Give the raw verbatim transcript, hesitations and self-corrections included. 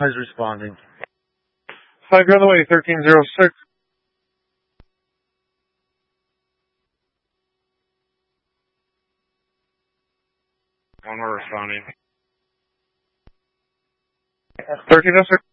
Is responding. Five, you're on the way, thirteen zero six. One more responding. thirteen oh six.